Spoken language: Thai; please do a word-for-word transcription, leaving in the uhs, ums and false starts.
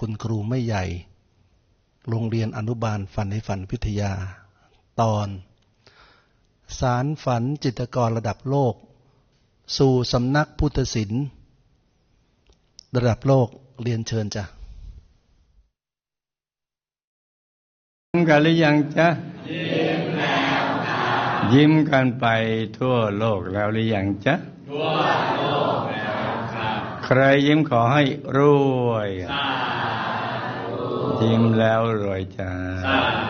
คุณครูไม่ใหญ่โรงเรียนอนุบาลฝันให้ฝันพิทยาตอนสารฝันจิตรกรระดับโลกสู่สำนักพุทธศิลป์ระดับโลกเรียนเชิญจ้ะยิ้มกันหรือยังจ๊ะยิ้มแล้วค่ะยิ้มกันไปทั่วโลกแล้วหรือยังจ๊ะทั่วโลกแล้วค่ะใครยิ้มขอให้รวยยิ้มแล้วรวยจ้า